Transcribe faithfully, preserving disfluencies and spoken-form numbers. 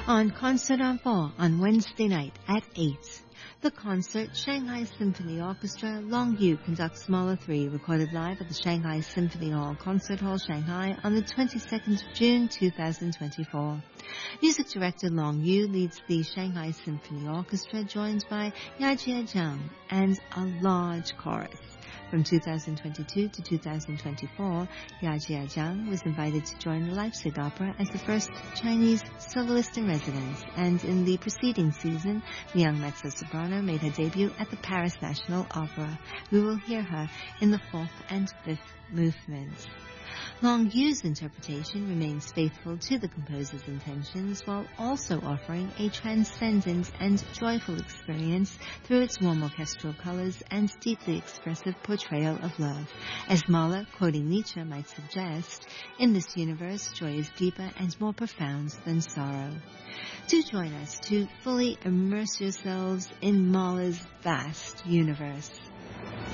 On Concert en Four on Wednesday night at eight. The concert, Shanghai Symphony Orchestra, Long Yu conducts Mahler three, recorded live at the Shanghai Symphony Hall, Concert Hall, Shanghai on the twenty-second of June two thousand twenty-four. Music director Long Yu leads the Shanghai Symphony Orchestra, joined by Yajie Zhang and a large chorus. From two thousand twenty-two to two thousand twenty-four, Yajie Zhang was invited to join the Leipzig Opera as the first Chinese soloist in residence, and in the preceding season, the young mezzo-soprano made her debut at the Paris National Opera. We will hear her in the fourth and fifth movements. Long Yu's interpretation remains faithful to the composer's intentions while also offering a transcendent and joyful experience through its warm orchestral colors and deeply expressive portrayal of love. As Mahler, quoting Nietzsche, might suggest, in this universe, joy is deeper and more profound than sorrow. Do join us to fully immerse yourselves in Mahler's vast universe.